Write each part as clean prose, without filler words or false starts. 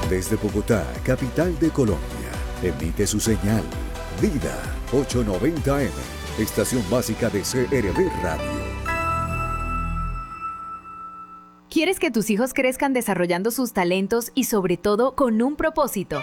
Desde Bogotá, capital de Colombia, emite su señal Vida 890M, estación básica de CRB Radio. ¿Quieres que tus hijos crezcan desarrollando sus talentos y sobre todo con un propósito?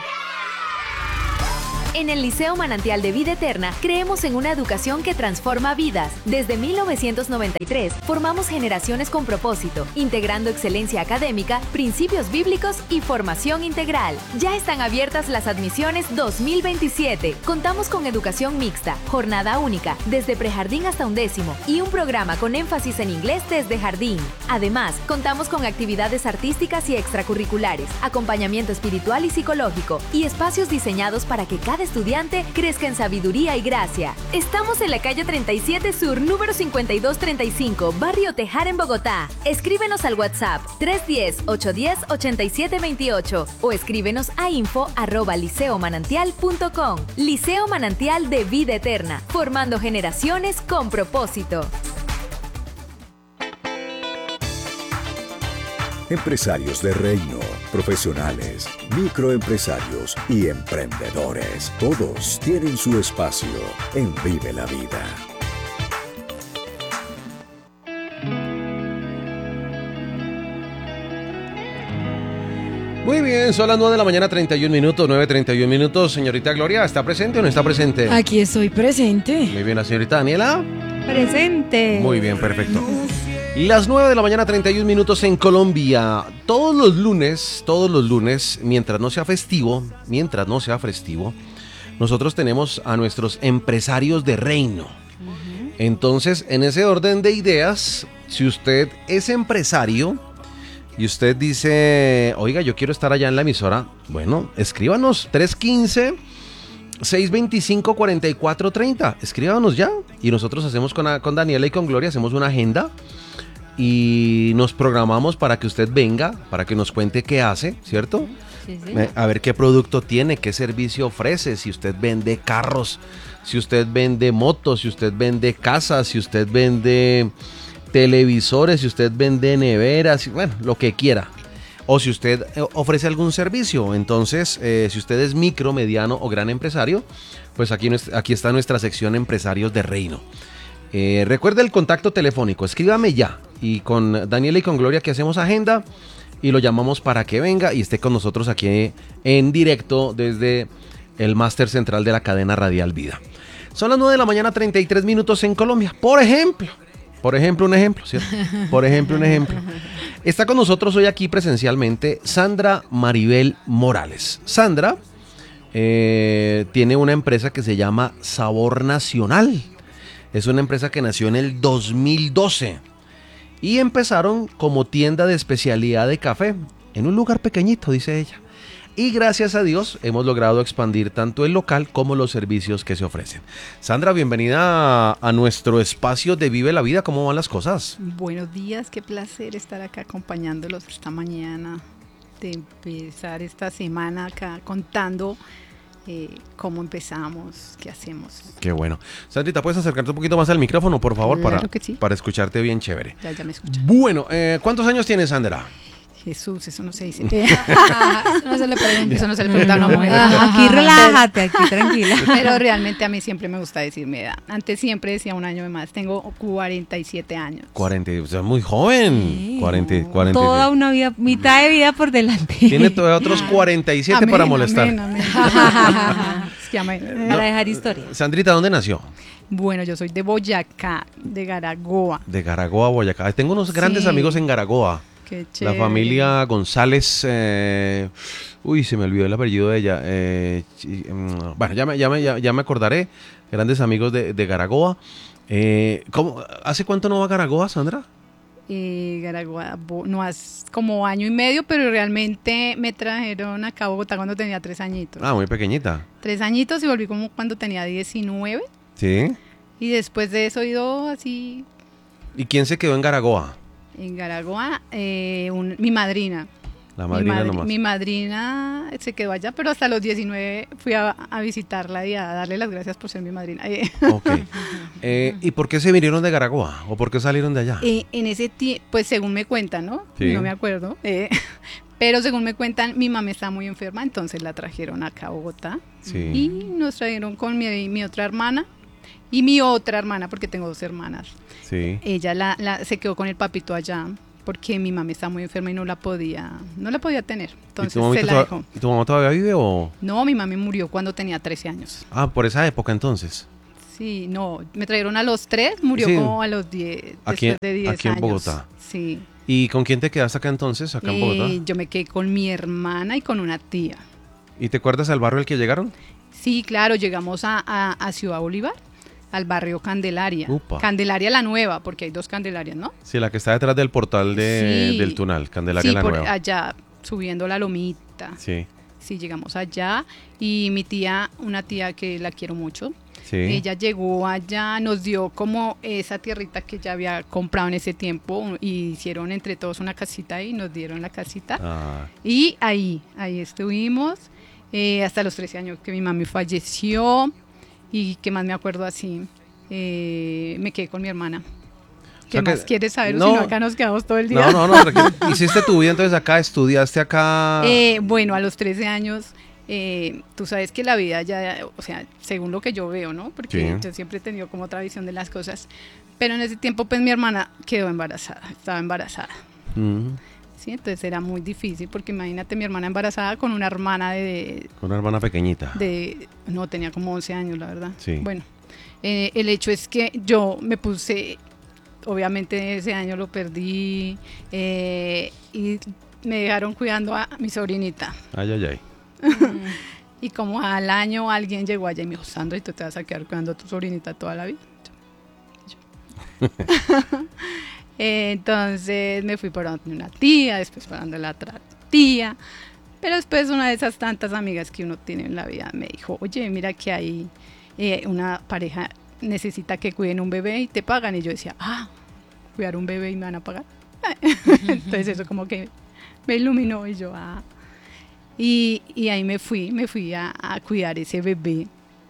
En el Liceo Manantial de Vida Eterna creemos en una educación que transforma vidas. Desde 1993 formamos generaciones con propósito, integrando excelencia académica, principios bíblicos y formación integral. Ya están abiertas las admisiones 2027. Contamos con educación mixta, jornada única, desde prejardín hasta 11º y un programa con énfasis en inglés desde jardín. Además, contamos con actividades artísticas y extracurriculares, acompañamiento espiritual y psicológico y espacios diseñados para que cada estudiante crezca en sabiduría y gracia. Estamos en la calle 37 Sur, número 5235, Barrio Tejar, en Bogotá. Escríbenos al WhatsApp 310-810-8728 o escríbenos a info@liceomanantial.com. Liceo Manantial de Vida Eterna, formando generaciones con propósito. Empresarios de reino, profesionales, microempresarios y emprendedores. Todos tienen su espacio en Vive la Vida. Muy bien, son las 9 de la mañana, 31 minutos, 9:31 minutos. Señorita Gloria, ¿está presente o no está presente? Aquí estoy presente. Muy bien, la señorita Daniela. Presente. Muy bien, perfecto. Las 9 de la mañana, 31 minutos en Colombia. Todos los lunes, mientras no sea festivo, nosotros tenemos a nuestros empresarios de reino. Entonces, en ese orden de ideas, si usted es empresario y usted dice, oiga, yo quiero estar allá en la emisora, bueno, escríbanos 315-625-4430. Escríbanos ya y nosotros hacemos con Daniela y con Gloria, hacemos una agenda y nos programamos para que usted venga, para que nos cuente qué hace, ¿cierto? Sí. A ver qué producto tiene, qué servicio ofrece, si usted vende carros, si usted vende motos, si usted vende casas, si usted vende televisores, si usted vende neveras, bueno, lo que quiera. O si usted ofrece algún servicio. Entonces, si usted es micro, mediano o gran empresario, pues aquí está nuestra sección Empresarios de Reino. Recuerde el contacto telefónico, escríbame ya. Y con Daniela y con Gloria que hacemos agenda y lo llamamos para que venga y esté con nosotros aquí en directo desde el máster central de la cadena radial Vida. Son las 9 de la mañana, 33 minutos en Colombia. Por ejemplo, un ejemplo, ¿cierto? Por ejemplo, un ejemplo. Está con nosotros hoy aquí presencialmente Sandra Maribel Morales. Sandra tiene una empresa que se llama Sabor Nacional. Es una empresa que nació en el 2012 y empezaron como tienda de especialidad de café en un lugar pequeñito, dice ella. Y gracias a Dios hemos logrado expandir tanto el local como los servicios que se ofrecen. Sandra, bienvenida a nuestro espacio de Vive la Vida. ¿Cómo van las cosas? Buenos días, qué placer estar acá acompañándolos esta mañana, de empezar esta semana acá contando cómo empezamos, qué hacemos. Qué bueno. Sandrita, ¿puedes acercarte un poquito más al micrófono, por favor? Claro que sí. Para escucharte bien chévere. Ya me escucha. Bueno, ¿cuántos años tienes, Sandra? Jesús, eso no se dice. No se le pregunta. Eso no se le pregunta a una mujer. Aquí relájate, aquí tranquila. Pero realmente a mí siempre me gusta decir mi edad. Antes siempre decía un año de más. Tengo 47 años. 40, o sea, muy joven. Sí. 40. Toda una vida, mitad de vida por delante. Tiene todavía otros 47 Amén, para molestar. amén. Es que amén. Para dejar historia. Sandrita, ¿dónde nació? Bueno, yo soy de Boyacá, de Garagoa. De Garagoa, Boyacá. Tengo unos grandes Sí. amigos en Garagoa. Qué chévere. La familia González, se me olvidó el apellido de ella. Bueno, ya me acordaré. Grandes amigos de Garagoa. ¿Hace cuánto no va a Garagoa, Sandra? Garagoa, no hace como año y medio, pero realmente me trajeron acá a Bogotá cuando tenía 3 añitos. Ah, muy pequeñita. 3 añitos y volví como cuando tenía 19. Sí. Y después de eso he ido así ¿Y quién se quedó en Garagoa? en Garagoa, mi madrina. La madrina nomás. Mi madrina se quedó allá, pero hasta los 19 fui a visitarla y a darle las gracias por ser mi madrina. Ok. ¿Y por qué se vinieron de Garagoa? ¿O por qué salieron de allá? En ese tiempo, pues según me cuentan, ¿no? Sí. No me acuerdo. Pero según me cuentan, mi mamá está muy enferma, entonces la trajeron acá a Bogotá. Sí. Y nos trajeron con mi otra hermana y mi otra hermana, porque tengo 2 hermanas. Sí. Ella se quedó con el papito allá porque mi mamá está muy enferma y no la podía tener. Entonces se la dejó. ¿Y tu mamá todavía vive o...? No, mi mamá murió cuando tenía 13 años. Ah, por esa época entonces. Sí, no, me trajeron a los 3, murió Sí. como a los 10, Aquí- después de 10 aquí en años. Bogotá. Sí. ¿Y con quién te quedaste acá entonces, acá en Bogotá? Yo me quedé con mi hermana y con una tía. ¿Y te acuerdas al barrio al que llegaron? Sí, claro, llegamos a Ciudad Bolívar, al barrio Candelaria. Upa. Candelaria la Nueva, porque hay 2 Candelarias, ¿no? Sí, la que está detrás del portal Sí. del Tunal, Candelaria Sí, la por Nueva. allá, subiendo la lomita. Sí, Sí, llegamos allá y mi tía, una tía que la quiero mucho, sí. ella llegó allá, nos dio como esa tierrita que ya había comprado en ese tiempo y hicieron entre todos una casita ahí, nos dieron la casita. Ah, Y ahí estuvimos hasta los 13 años que mi mami falleció y qué más me acuerdo así, me quedé con mi hermana. ¿Qué O sea que- más quieres saber? no. Si no, acá nos quedamos todo el día. no, hiciste tu vida entonces acá, estudiaste acá. Bueno, a los 13 años, tú sabes que la vida ya, o sea, según lo que yo veo, ¿no? Porque Sí. yo siempre he tenido como otra visión de las cosas. Pero en ese tiempo, pues mi hermana quedó embarazada, estaba embarazada. Mm, Sí, entonces era muy difícil porque imagínate mi hermana embarazada con una hermana con una hermana pequeñita. no, tenía como 11 años, la verdad. Sí. Bueno, el hecho es que yo me puse, obviamente ese año lo perdí y me dejaron cuidando a mi sobrinita. Ay, ay, ay. Y como al año alguien llegó allá y me dijo, Sandra, ¿y tú te vas a quedar cuidando a tu sobrinita toda la vida? Yo. Entonces me fui para donde una tía, después para donde la otra tía. Pero después una de esas tantas amigas que uno tiene en la vida me dijo, oye, mira que hay una pareja necesita que cuiden un bebé y te pagan. Y yo decía, cuidar un bebé y me van a pagar. Entonces eso como que me iluminó y yo, Y ahí me fui a cuidar ese bebé.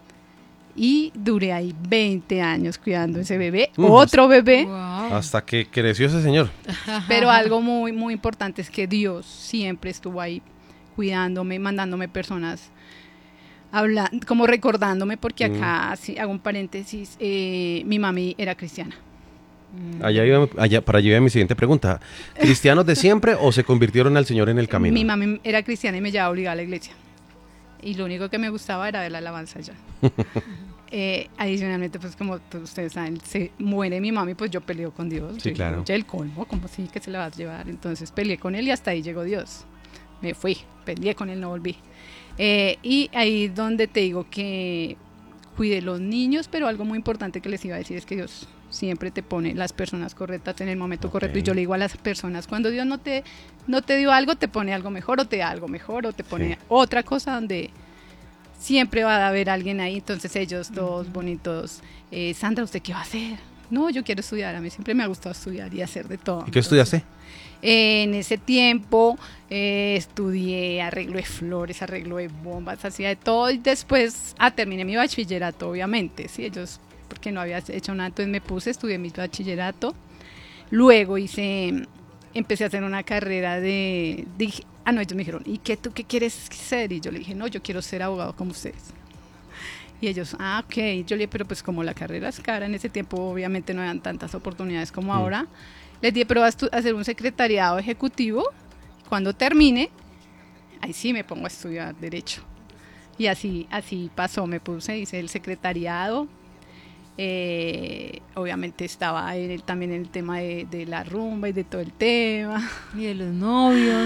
Y duré ahí 20 años cuidando ese bebé, otro bebé. Wow. Hasta que creció ese señor. Pero algo muy, muy importante es que Dios siempre estuvo ahí cuidándome, mandándome personas, como recordándome, porque acá, sí, hago un paréntesis, mi mami era cristiana. Para allá iba mi siguiente pregunta. ¿Cristianos de siempre o se convirtieron al Señor en el camino? Mi mami era cristiana y me llevaba obligada a la iglesia. Y lo único que me gustaba era ver la alabanza allá. Adicionalmente, pues como ustedes saben, se muere mi mami, pues yo peleo con Dios. Sí, Yo claro. digo, "Oye, el colmo, ¿cómo sí que se la va a llevar?" Entonces peleé con él y hasta ahí llegó Dios. Me fui, peleé con él, no volví. Y ahí donde te digo que cuidé los niños, pero algo muy importante que les iba a decir es que Dios siempre te pone las personas correctas en el momento correcto. Y yo le digo a las personas, cuando Dios no te dio algo, te pone algo mejor, o te da algo mejor, o te pone otra cosa donde siempre va a haber alguien ahí. Entonces ellos todos bonitos, Sandra, ¿usted qué va a hacer? No, yo quiero estudiar, a mí siempre me ha gustado estudiar y hacer de todo. ¿Y qué estudiaste? En ese tiempo estudié arreglo de flores, arreglo de bombas, hacía de todo, y después terminé mi bachillerato, obviamente, ¿sí? Ellos, porque no había hecho nada, entonces me puse, estudié mi bachillerato, luego empecé a hacer una carrera ellos me dijeron, ¿y tú qué quieres ser? Y yo le dije, no, yo quiero ser abogado como ustedes. Y ellos, ok, yo le dije, pero pues como la carrera es cara, en ese tiempo obviamente no eran tantas oportunidades como ahora. Les dije, pero vas a hacer un secretariado ejecutivo, cuando termine, ahí sí me pongo a estudiar Derecho. Y así pasó, hice el secretariado. Obviamente estaba también en el tema de la rumba y de todo el tema. Y de los novios.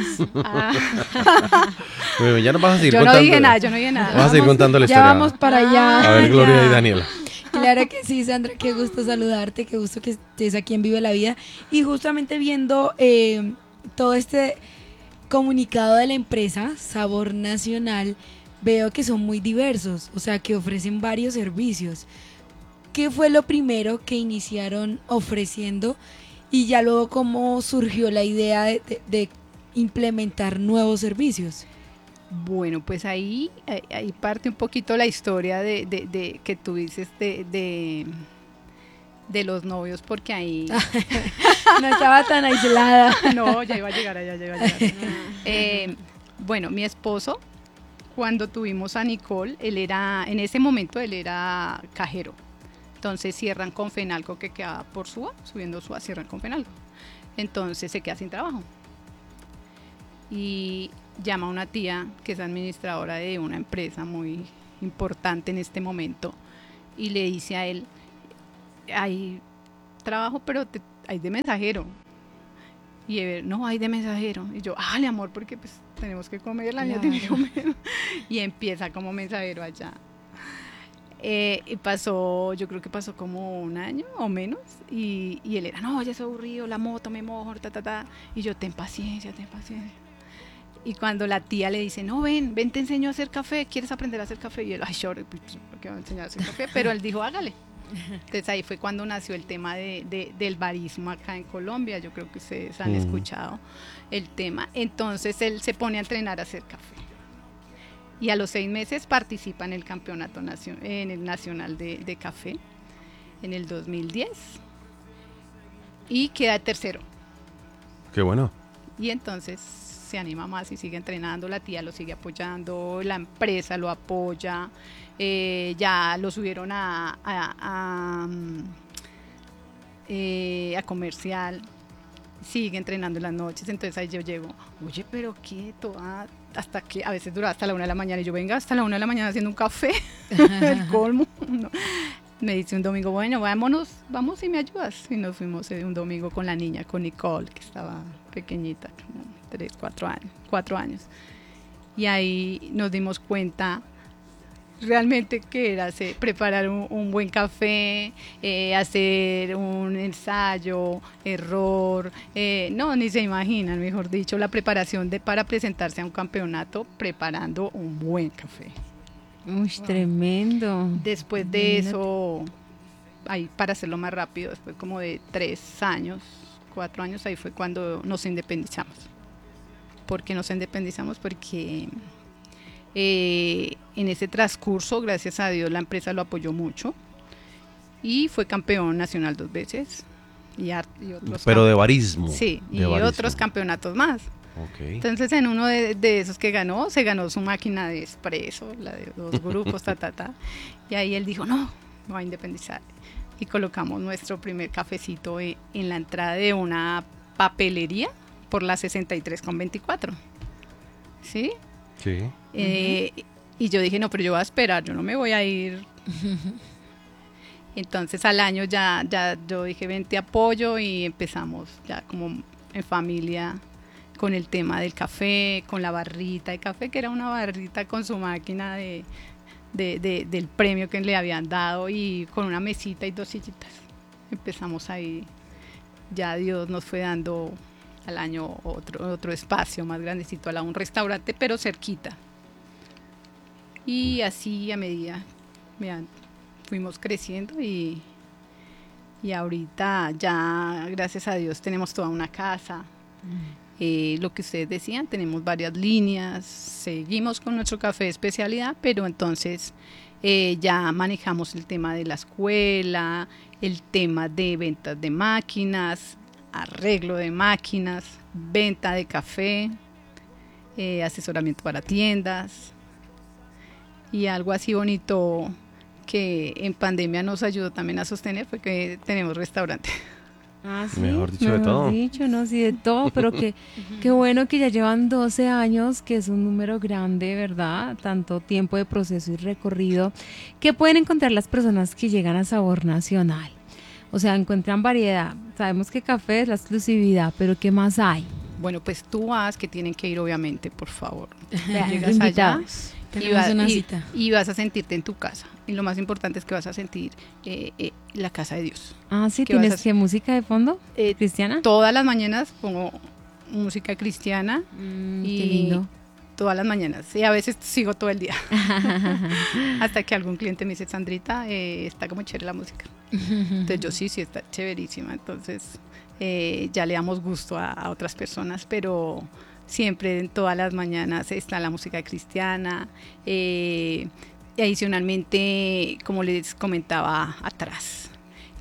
Bueno, ya nos vas a seguir Yo contando. no dije nada. Vas a seguir contando la Ya historia. vamos para allá. A ver, Gloria y Daniela. Claro que sí, Sandra, qué gusto saludarte, qué gusto que estés aquí en Vive la Vida. Y justamente viendo todo este comunicado de la empresa Sabor Nacional, veo que son muy diversos, o sea, que ofrecen varios servicios. ¿Qué fue lo primero que iniciaron ofreciendo y ya luego cómo surgió la idea de implementar nuevos servicios? Bueno, pues ahí parte un poquito la historia de que tú dices de los novios, porque ahí... No estaba tan aislada. No, ya iba a llegar allá, ya iba a llegar. Bueno, mi esposo, cuando tuvimos a Nicole, en ese momento él era cajero. Entonces cierran con Fenalco, que queda por Suba, subiendo Suba, cierran con Fenalco. Entonces se queda sin trabajo. Y llama a una tía que es administradora de una empresa muy importante en este momento y le dice a él, hay trabajo, pero hay de mensajero. Y él, no, hay de mensajero. Y yo, le amor, porque pues tenemos que comer, la niña tiene que comer. Y empieza como mensajero allá. Y pasó, yo creo que pasó como un año o menos. Y él era, no, ya soy aburrido, la moto, me mojo, Y yo, ten paciencia, ten paciencia. Y cuando la tía le dice, no, ven, te enseño a hacer café, ¿quieres aprender a hacer café? Y él, ay, ¿por qué me va a enseñar a hacer café? Pero él dijo, hágale. Entonces ahí fue cuando nació el tema del barismo acá en Colombia. Yo creo que ustedes han escuchado el tema. Entonces él se pone a entrenar a hacer café. Y a los 6 meses participa en el campeonato en el nacional de café en el 2010 y queda tercero. Qué bueno. Y entonces se anima más y sigue entrenando, la tía lo sigue apoyando, la empresa lo apoya, ya lo subieron a comercial, sigue entrenando en las noches. Entonces ahí yo llego, oye, pero quieto, hasta que a veces dura hasta la 1 de la mañana y yo, venga, hasta la 1 de la mañana haciendo un café, el colmo. No. Me dice un domingo, bueno, vamos y me ayudas. Y nos fuimos un domingo con la niña, con Nicole, que estaba pequeñita, como 4 años. Y ahí nos dimos cuenta realmente que era preparar un buen café, hacer un ensayo, error, no, ni se imaginan, mejor dicho, la preparación para presentarse a un campeonato preparando un buen café. Uy, tremendo. Después de eso, ahí para hacerlo más rápido, después como de 4 años, ahí fue cuando nos independizamos. ¿Por qué nos independizamos? Porque en ese transcurso, gracias a Dios, la empresa lo apoyó mucho y fue campeón nacional 2 veces. Y otros Pero de barismo. Sí, de y barismo. otros campeonatos más. Okay. Entonces en uno de esos que ganó, se ganó su máquina de espresso, la de 2 grupos, y ahí él dijo, no, me voy a independizar. Y colocamos nuestro primer cafecito en la entrada de una papelería por la 63 con 24. ¿Sí? Sí. Y yo dije, no, pero yo voy a esperar, yo no me voy a ir. Entonces al año ya yo dije, ven, te apoyo, y empezamos ya como en familia con el tema del café, con la barrita de café, que era una barrita con su máquina del premio que le habían dado, y con una mesita y 2 sillitas. Empezamos ahí, ya Dios nos fue dando al año otro espacio más grandecito, un restaurante, pero cerquita. Y así a medida, vean, fuimos creciendo y ahorita ya, gracias a Dios, tenemos toda una casa. Lo que ustedes decían, tenemos varias líneas, seguimos con nuestro café de especialidad, pero entonces ya manejamos el tema de la escuela, el tema de ventas de máquinas, arreglo de máquinas, venta de café, asesoramiento para tiendas, y algo así bonito que en pandemia nos ayudó también a sostener fue que tenemos restaurante. Ah, sí, Mejor dicho, de todo. Dicho, no, sí, de todo, pero qué bueno que ya llevan 12 años, que es un número grande, ¿verdad? Tanto tiempo de proceso y recorrido. ¿Qué pueden encontrar las personas que llegan a Sabor Nacional? O sea, encuentran variedad. Sabemos que café es la exclusividad, pero ¿qué más hay? Bueno, pues tú que tienen que ir, obviamente, por favor. Llegas allá Invitados. Tenemos una cita. y vas a sentirte en tu casa. Y lo más importante es que vas a sentir la casa de Dios. Ah, sí, ¿Qué vas a ¿tienes hacer? qué música de fondo? ¿Cristiana? Todas las mañanas pongo música cristiana, y qué lindo. todas las mañanas. Y a veces sigo todo el día. Hasta que algún cliente me dice, Sandrita, está como chévere la música. Entonces yo sí, está chéverísima. Entonces ya le damos gusto a otras personas, pero siempre en todas las mañanas está la música cristiana. Y adicionalmente, como les comentaba atrás,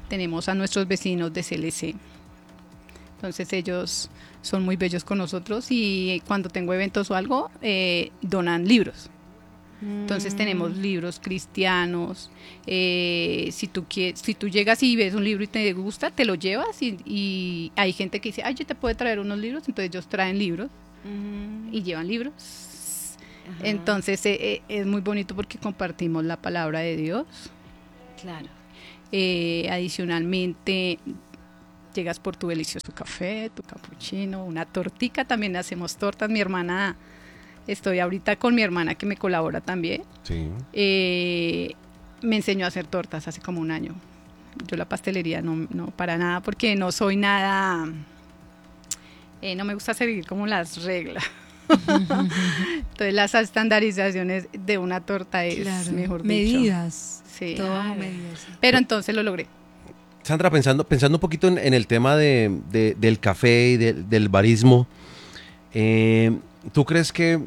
tenemos a nuestros vecinos de CLC. Entonces ellos son muy bellos con nosotros y cuando tengo eventos o algo, donan libros. Entonces tenemos libros cristianos. Si tú llegas y ves un libro y te gusta, te lo llevas y hay gente que dice, ay, yo te puedo traer unos libros, entonces ellos traen libros y llevan libros. Ajá. Entonces es muy bonito porque compartimos la palabra de Dios. Claro. Adicionalmente, llegas por tu delicioso café, tu cappuccino, una tortica, también hacemos tortas. Mi hermana, estoy ahorita con mi hermana que me colabora también. Sí. Me enseñó a hacer tortas hace como un año. Yo la pastelería no para nada, porque no soy nada, no me gusta seguir como las reglas. Entonces las estandarizaciones de una torta es, Claro, mejor dicho. medidas. Sí. Todo medidas. Sí. Pero entonces lo logré. Sandra, pensando un poquito en el tema del café y del barismo, ¿tú crees que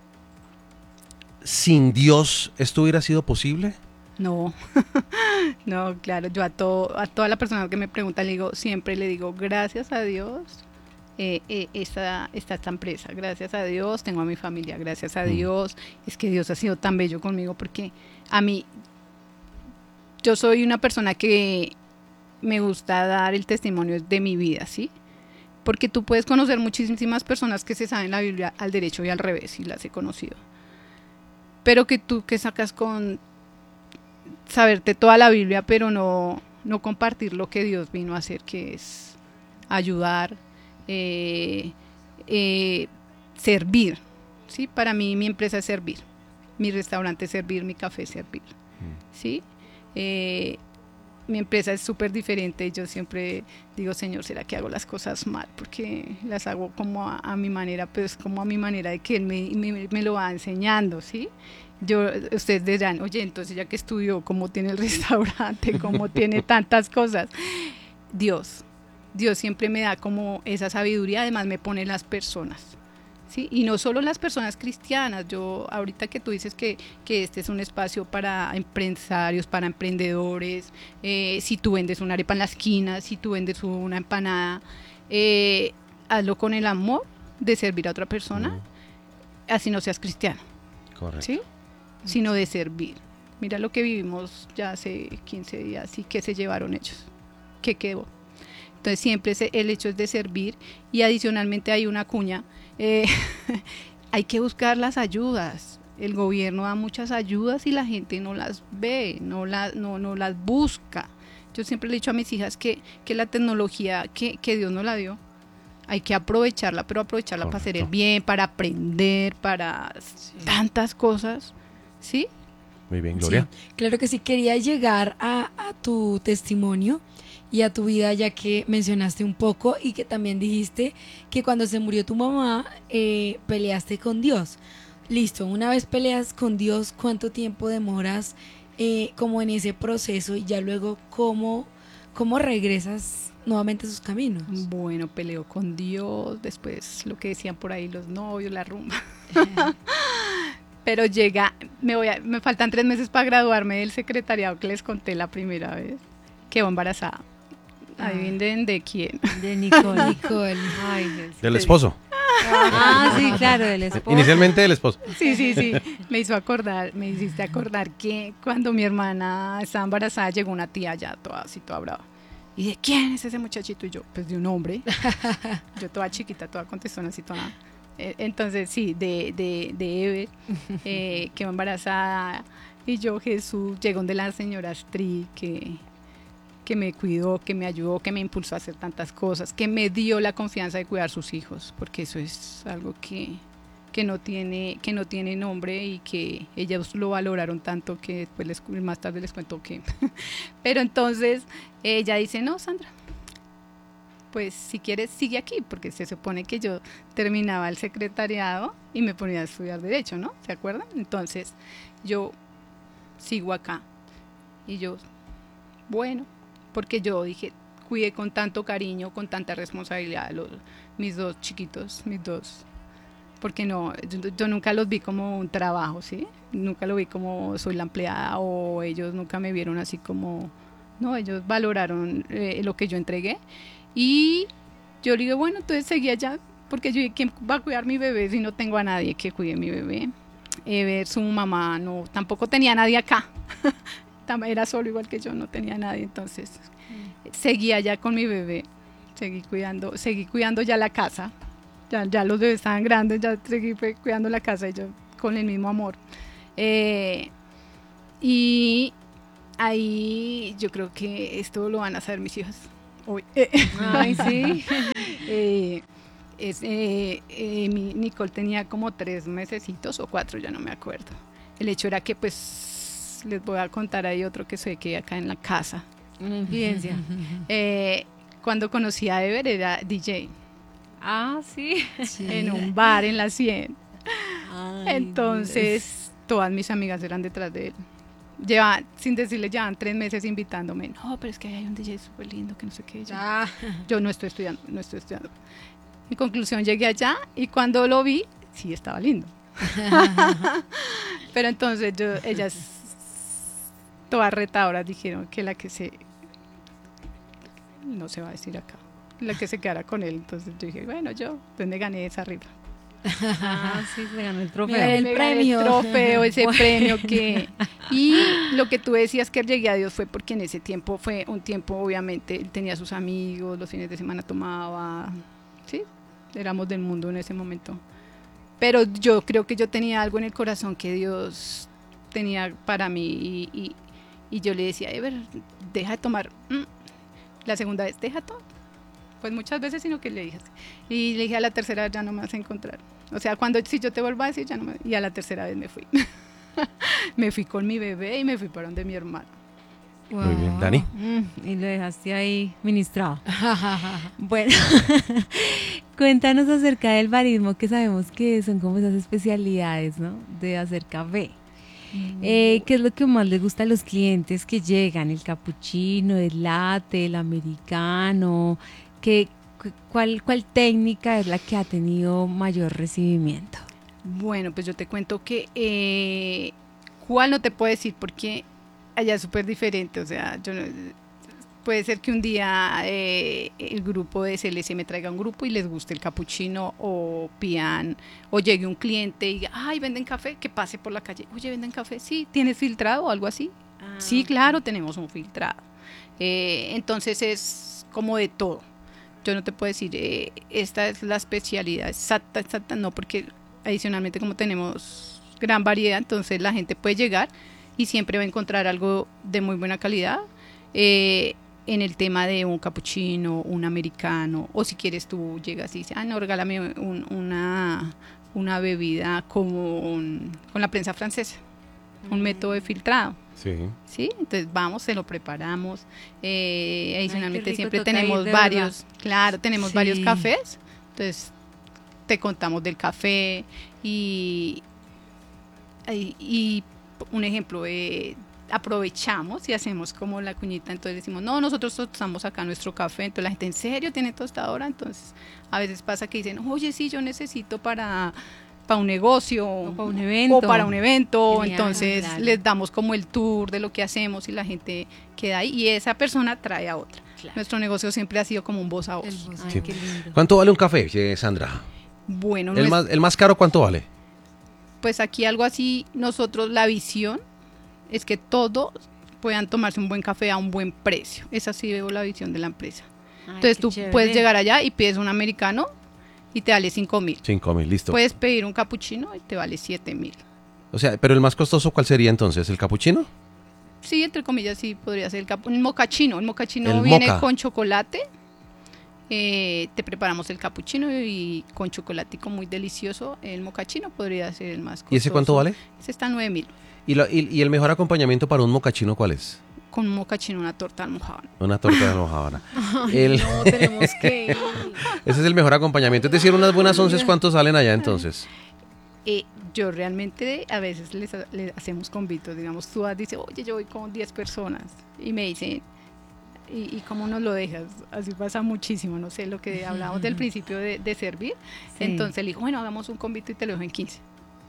sin Dios esto hubiera sido posible? No, no, claro, yo a toda la persona que me pregunta siempre le digo, gracias a Dios está esta empresa, gracias a Dios tengo a mi familia, gracias a Dios, es que Dios ha sido tan bello conmigo, porque a mí, yo soy una persona que me gusta dar el testimonio de mi vida, ¿sí? Porque tú puedes conocer muchísimas personas que se saben la Biblia al derecho y al revés, y las he conocido, pero que tú que sacas con saberte toda la Biblia, pero no compartir lo que Dios vino a hacer, que es ayudar, servir, ¿sí? Para mí mi empresa es servir, mi restaurante es servir, mi café es servir, ¿sí? Mi empresa es súper diferente. Yo siempre digo, Señor, ¿será que hago las cosas mal? Porque las hago como a mi manera, pero es como a mi manera de que Él me lo va enseñando, ¿sí? Ustedes dirán, oye, entonces ya que estudió, ¿cómo tiene el restaurante? ¿Cómo tiene tantas cosas? Dios siempre me da como esa sabiduría, además me pone las personas, ¿sí? Y no solo las personas cristianas. Yo ahorita que tú dices que este es un espacio para empresarios, para emprendedores, si tú vendes una arepa en la esquina, si tú vendes una empanada, hazlo con el amor de servir a otra persona, así no seas cristiano. Correcto. ¿Sí? Sino de servir. Mira lo que vivimos ya hace 15 días y que se llevaron ellos, ¿qué quedó? Entonces siempre el hecho es de servir, y adicionalmente hay una cuña, hay que buscar las ayudas. El gobierno da muchas ayudas y la gente no las ve, no las busca. Yo siempre le he dicho a mis hijas que la tecnología que Dios nos la dio, hay que aprovecharla, pero aprovecharla Correcto. para hacer el bien, para aprender, para tantas cosas, ¿sí? Muy bien, Gloria. Sí, claro que sí, quería llegar a tu testimonio y a tu vida, ya que mencionaste un poco y que también dijiste que cuando se murió tu mamá peleaste con Dios. Listo, una vez peleas con Dios, ¿cuánto tiempo demoras como en ese proceso, y ya luego cómo regresas nuevamente a sus caminos? Bueno, peleo con Dios, después lo que decían por ahí los novios, la rumba. Pero me faltan 3 meses para graduarme del secretariado que les conté la primera vez. Quedo embarazada. Adivinen de quién. De Nicole. Nicole. Ay, Jesús. Del esposo. Sí, claro, del esposo. Inicialmente del esposo. Sí. Me hiciste acordar que cuando mi hermana estaba embarazada llegó una tía ya toda brava. ¿Y de quién es ese muchachito? Y yo, pues de un hombre. Yo toda chiquita, toda contestona así, toda. Entonces sí, de Eve, quedó embarazada. Y yo, Jesús, llegó de la señora Astrid, que me cuidó, que me ayudó, que me impulsó a hacer tantas cosas, que me dio la confianza de cuidar sus hijos, porque eso es algo que no tiene nombre, y que ellos lo valoraron tanto que después más tarde les cuento que. Pero entonces ella dice, no, Sandra, pues si quieres sigue aquí, porque se supone que yo terminaba el secretariado y me ponía a estudiar Derecho, ¿no? ¿Se acuerdan? Entonces yo sigo acá, y yo, bueno, porque yo dije, cuidé con tanto cariño, con tanta responsabilidad mis 2 chiquitos, porque yo nunca los vi como un trabajo, ¿sí? Nunca lo vi como soy la empleada, o ellos nunca me vieron así como ¿no? Ellos valoraron lo que yo entregué y yo le digo, bueno, entonces seguí allá porque yo dije, ¿quién va a cuidar mi bebé si no tengo a nadie que cuide mi bebé? Su mamá tampoco tenía nadie acá, era solo igual que yo, no tenía nadie, entonces seguí allá con mi bebé, seguí cuidando ya la casa, ya los bebés estaban grandes, ya seguí cuidando la casa y yo con el mismo amor. Y ahí yo creo que esto lo van a saber mis hijas hoy. Ay, sí. Nicole tenía como 3 mesecitos o 4, ya no me acuerdo. El hecho era que pues les voy a contar ahí otro que sé que acá en la casa. Una infidencia. Cuando conocí a Ever era DJ. Ah, sí. En un bar en la 100. Ay, entonces todas mis amigas eran detrás de él. Sin decirle, llevan 3 meses invitándome. No, pero es que hay un DJ súper lindo que no sé qué. Yo no estoy estudiando. En conclusión llegué allá y cuando lo vi, sí estaba lindo. Pero entonces ellas todas retadoras dijeron que no se va a decir acá, la que se quedara con él. Entonces yo dije, bueno, pues me gané esa rifa. Ah, sí, se ganó el trofeo. Mira, Me gané el trofeo, ese premio que... Y lo que tú decías que llegué a Dios fue porque en ese tiempo fue un tiempo, obviamente, él tenía sus amigos, los fines de semana tomaba, ¿sí? Éramos del mundo en ese momento. Pero yo creo que yo tenía algo en el corazón que Dios tenía para mí y yo le decía, Ever, deja de tomar. La segunda vez, deja todo. Pues muchas veces, sino que le dije así. Y le dije a la tercera vez, ya no me vas a encontrar. O sea, si yo te vuelvo a decir, ya no me... Y a la tercera vez me fui. Me fui con mi bebé y me fui para donde mi hermano. Wow. Muy bien, Dani. Y lo dejaste ahí ministrado. Bueno, cuéntanos acerca del barismo, que sabemos que son como esas especialidades, ¿no? De hacer café. ¿Qué es lo que más les gusta a los clientes que llegan? ¿El capuchino, el latte, el americano? ¿Cuál técnica es la que ha tenido mayor recibimiento? Bueno, pues yo te cuento que cuál no te puedo decir porque allá es súper diferente, o sea, puede ser que un día el grupo de SLC me traiga un grupo y les guste el capuchino o pidan, o llegue un cliente y diga, ay, ¿venden café? Que pase por la calle, oye, ¿venden café? Sí, ¿tienes filtrado o algo así? Sí, claro, tenemos un filtrado. Entonces es como de todo. Yo no te puedo decir, esta es la especialidad exacta, no, porque adicionalmente como tenemos gran variedad, entonces la gente puede llegar y siempre va a encontrar algo de muy buena calidad. En el tema de un capuchino, un americano, o si quieres tú llegas y dices, no, regálame una bebida con la prensa francesa, un método de filtrado. Sí, entonces vamos, se lo preparamos. Adicionalmente siempre tenemos varios, tenemos varios cafés, entonces te contamos del café y un ejemplo, aprovechamos y hacemos como la cuñita, entonces decimos, no, nosotros tostamos acá nuestro café, entonces la gente, ¿en serio tiene tostadora? Entonces a veces pasa que dicen, oye, sí, yo necesito para un negocio o para un evento, Genial, entonces les damos como el tour de lo que hacemos y la gente queda ahí y esa persona trae a otra. Nuestro negocio siempre ha sido como un voz a voz. Sí. Qué lindo. ¿Cuánto vale un café, Sandra? Bueno, el más caro, ¿cuánto vale? Pues aquí algo así, nosotros la visión es que todos puedan tomarse un buen café a un buen precio. Esa sí veo la visión de la empresa. Entonces tú puedes llegar allá y pides un americano y te vale 5,000. 5,000, listo. Puedes pedir un capuchino y te vale 7,000. O sea, pero el más costoso, ¿cuál sería entonces? ¿El capuchino? Sí, entre comillas, sí podría ser el mocachino. El mocachino viene con chocolate. Te preparamos el capuchino y con chocolatico muy delicioso. El mocachino podría ser el más costoso. ¿Y ese cuánto vale? Ese está 9,000. ¿Y el mejor acompañamiento para un mocachino cuál es? Con un mocachino, una torta de almojábana. Una torta de almojábana. No, tenemos que ir. Ese es el mejor acompañamiento. Es decir, unas buenas 11, ¿cuántos salen allá entonces? Yo realmente a veces les hacemos convitos, digamos, tú dices, oye, yo voy con 10 personas y me dicen, ¿y cómo nos lo dejas? Así pasa muchísimo, no sé, lo que hablábamos del principio de servir. Sí. Entonces le digo, bueno, hagamos un convito y te lo dejo en 15.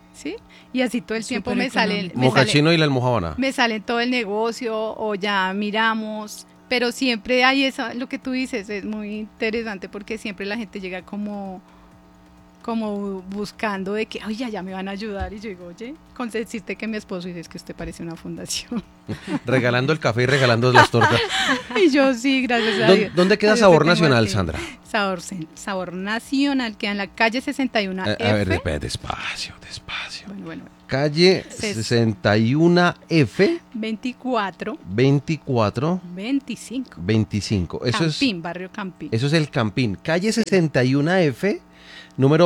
¿sí? Y así todo el tiempo Súper me salen, económico. Mocachino y la almojábana. me salen todo el negocio o ya miramos, pero siempre hay eso, lo que tú dices es muy interesante porque siempre la gente llega como buscando de que, oye, ya me van a ayudar, y yo digo, oye, con decirte que mi esposo dice, es que usted parece una fundación. Regalando el café y regalando las tortas. Y yo sí, gracias a Dios. ¿Dónde queda Dios Sabor te tengo Nacional, a ti. Sandra? Sabor Nacional, queda en la calle 61F. A ver, despacio. Bueno. Calle 61F 24, 24 25. 25. Campín, barrio Campín. Eso es el Campín. Calle 61F, número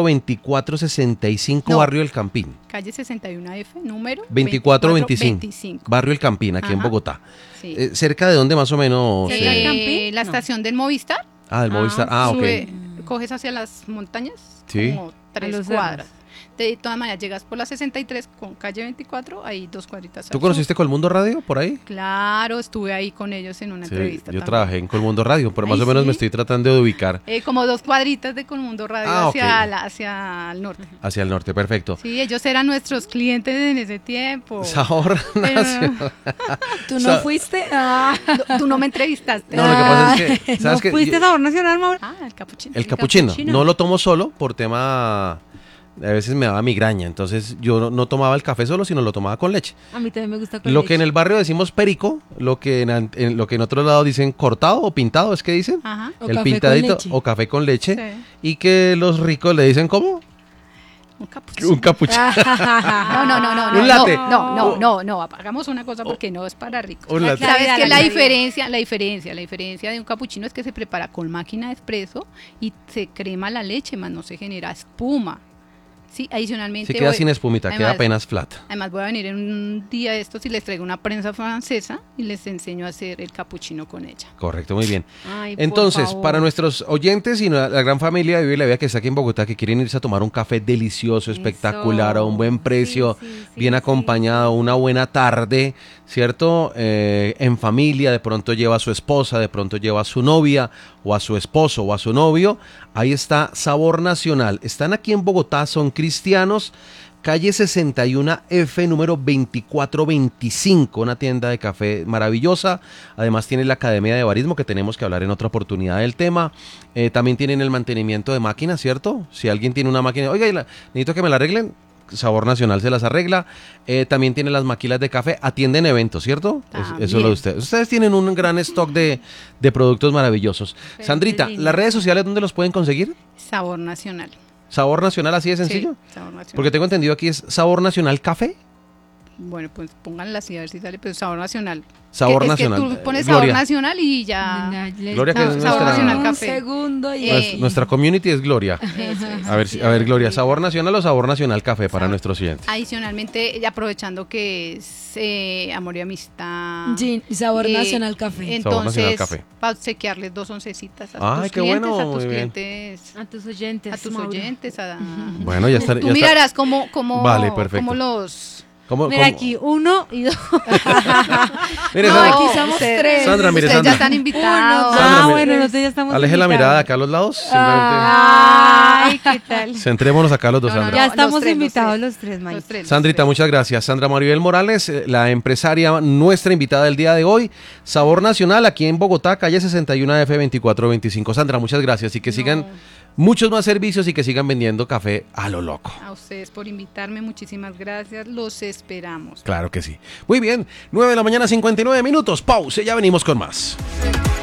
2465, No. barrio El Campín. Calle 61F, número 2425. Barrio El Campín, aquí en Ajá. Bogotá. Sí. ¿Cerca de dónde más o menos? ¿Cerca del Campín? La No. estación del Movistar. Del Movistar. Ok. Sube, coges hacia las montañas, Sí. como 3 los cuadras. De todas maneras, llegas por la 63 con calle 24, ahí 2 cuadritas. ¿Tú al conociste Colmundo Radio por ahí? sur. Claro, estuve ahí con ellos en una Sí, entrevista. yo también. trabajé en Colmundo Radio, pero más Ay, o menos ¿sí? me estoy tratando de ubicar Como 2 cuadritas de Colmundo Radio Ok. hacia el norte. hacia el norte. Perfecto. Sí, ellos eran nuestros clientes en ese tiempo. Sabor Pero- Nacional. ¿Tú no fuiste? Ah. Tú no me entrevistaste. No, lo que pasa es que, ¿No ¿sabes qué? fuiste a Sabor Nacional, Mauro? El capuchino. El capuchino. capuchino. No lo tomo solo por tema... A veces me daba migraña, entonces yo no tomaba el café solo, sino lo tomaba con leche. A mí también me gusta con Lo leche. que en el barrio decimos perico, lo que en otro lado dicen cortado o pintado, ¿es que dicen? Ajá. O El café con pintadito leche. o café con leche. Sí. Y que los ricos le dicen ¿cómo? Un capuchino. Un capuchino. No, Un latte. no, hagamos una cosa porque no es para ricos. Un latte. ¿Sabes Claridad, qué? la La diferencia de un capuchino es que se prepara con máquina de espresso y se crema la leche, más no se genera espuma. Sí, adicionalmente. Si queda voy- sin espumita, queda además- apenas flat. Además voy a venir en un día de estos y les traigo una prensa francesa y les enseño a hacer el capuchino con ella. Correcto, muy bien. Ay, por Entonces, favor. para nuestros oyentes y la gran familia de Vive la Vida que está aquí en Bogotá, que quieren irse a tomar un café delicioso, espectacular, a un buen precio, Sí, sí, bien sí. acompañado, una buena tarde, ¿cierto? En familia, de pronto lleva a su esposa, de pronto lleva a su novia, o a su esposo, o a su novio. Ahí está Sabor Nacional. Están aquí en Bogotá, son cristianos. Calle 61F, número 2425, una tienda de café maravillosa. Además tiene la Academia de Barismo, que tenemos que hablar en otra oportunidad del tema. También tienen el mantenimiento de máquinas, ¿cierto? Si alguien tiene una máquina, oiga, necesito que me la arreglen, Sabor Nacional se las arregla. También tiene las maquilas de café, atienden eventos, ¿cierto? Eso es lo de ustedes. Ustedes tienen un gran stock de productos maravillosos. Pero Sandrita, qué lindo. ¿las redes sociales dónde los pueden conseguir? Sabor Nacional. Sabor Nacional, así de sencillo. Sí, Sabor Nacional. Porque tengo entendido aquí es Sabor Nacional Café. Bueno, pues pónganla así a ver si sale, pero Sabor Nacional. Sabor Es Nacional. Que tú pones Gloria. Sabor Nacional y ya. Gloria, que No, es Sabor nuestra, Nacional Un Café. segundo y nuestra community es Gloria. Eso es. A ver, Gloria, ¿Sabor Nacional o Sabor Nacional Café para Sabor. nuestros oyentes? Adicionalmente, aprovechando que es Amor y Amistad. Gin, Sabor eh, Nacional Café. Sabor Nacional Entonces, Café. para obsequiarles 2 oncecitas a Ay, tus qué clientes, bueno, a tus muy bien. clientes, A tus oyentes. a tus Mauro. oyentes. Bueno, ya está. Tú mirarás cómo Vale, perfecto. cómo los... Mira aquí, 1 y 2. Mire, No, Sandra, aquí somos tres. Sandra, mire, Ustedes Sandra. ya están invitados. Sandra, mire. Bueno, nosotros ya estamos Aleje la invitados. mirada de acá a los lados. Ay, ¿qué tal? Simplemente centrémonos acá a los dos, No, no, Sandra. Ya los estamos tres, los invitados tres. los tres, Mike. Los tres, los Sandrita, tres. muchas gracias. Sandra Maribel Morales, la empresaria, nuestra invitada del día de hoy. Sabor Nacional, aquí en Bogotá, calle 61F 2425. Sandra, muchas gracias y que sigan muchos más servicios y que sigan vendiendo café a lo loco. A ustedes por invitarme, muchísimas gracias. Los esperamos. Claro que sí. Muy bien, 9 de la mañana, 59 minutos. Pausa, ya venimos con más.